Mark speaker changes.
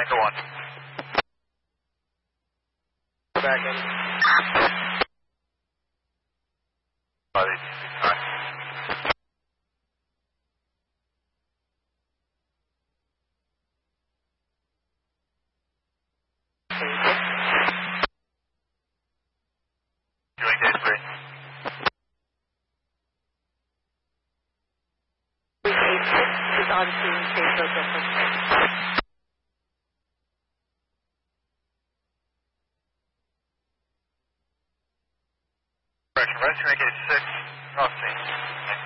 Speaker 1: Anchor 1.
Speaker 2: Back in.
Speaker 1: Doing gate 3.
Speaker 3: 86 is on scene, safe location.